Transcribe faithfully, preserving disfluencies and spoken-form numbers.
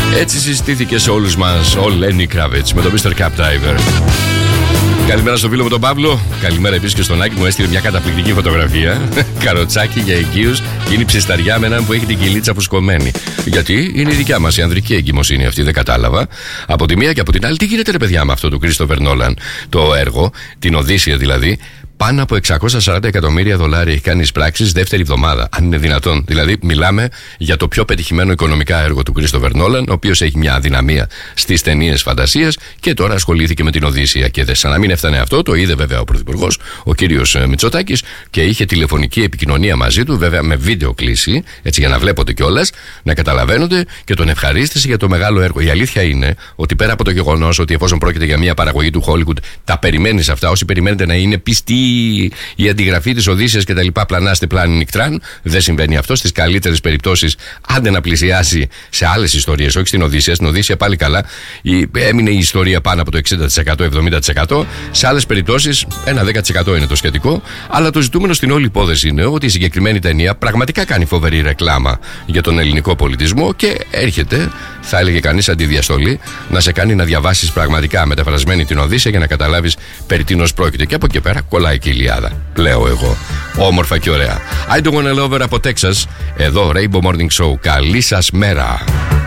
Έτσι συστήθηκε σε όλους μας ο Lenny Kravitz με τον μίστερ Cab Driver. Καλημέρα στο φίλο μου τον Παύλο. Καλημέρα επίσης και στον Άκη, μου έστειλε μια καταπληκτική φωτογραφία. Καροτσάκι για οικείους και είναι ψισταριά με έναν που έχει την κυλίτσα φουσκωμένη. Γιατί είναι η δικιά μας η ανδρική εγκυμοσύνη αυτή, δεν κατάλαβα. Από τη μία και από την άλλη, τι γίνεται ρε παιδιά με αυτό του Κρίστοφερ Νόλαν το έργο, την Οδύσσεια δηλαδή. Πάνω από εξακόσια σαράντα εκατομμύρια δολάρια έχει κάνει πράξεις δεύτερη εβδομάδα, αν είναι δυνατόν. Δηλαδή, μιλάμε για το πιο πετυχημένο οικονομικά έργο του Κρίστοφερ Νόλαν, ο οποίος έχει μια αδυναμία στις ταινίες φαντασίας και τώρα ασχολήθηκε με την Οδύσσεια. Και δε, σαν να μην έφτανε αυτό, το είδε βέβαια ο Πρωθυπουργός, ο κύριος Μητσοτάκης, και είχε τηλεφωνική επικοινωνία μαζί του, βέβαια με βίντεο κλήση, έτσι για να βλέπονται κιόλας, να καταλαβαίνονται, και τον ευχαρίστησε για το μεγάλο έργο. Η αλήθεια είναι ότι πέρα από το γεγονός ότι εφόσον πρόκειται για μια παραγωγή του Hollywood, τα περιμένεις αυτά, όσοι περιμένετε να είναι πιστοί. Η αντιγραφή της Οδύσσειας και τα λοιπά, πλανάστε πλάνη νικτράν. Δεν συμβαίνει αυτό. Στις καλύτερες περιπτώσεις, άντε να πλησιάσει σε άλλες ιστορίες, όχι στην Οδύσσεια. Στην Οδύσσεια πάλι καλά. Η, έμεινε η ιστορία πάνω από το εξήντα τοις εκατό εβδομήντα τοις εκατό. Σε άλλες περιπτώσεις, ένα δέκα τοις εκατό είναι το σχετικό. Αλλά το ζητούμενο στην όλη υπόθεση είναι ότι η συγκεκριμένη ταινία πραγματικά κάνει φοβερή ρεκλάμα για τον ελληνικό πολιτισμό και έρχεται, θα έλεγε κανείς, αντιδιαστολή, να σε κάνει να διαβάσεις πραγματικά μεταφρασμένη την Οδύσσεια για να καταλάβεις περί τίνος πρόκειται. Και από εκεί πέρα κολλάει και η Ιλιάδα, λέω εγώ. Όμορφα και ωραία. I don't wanna love her από Texas. Εδώ Rainbow Morning Show. Καλή σας μέρα.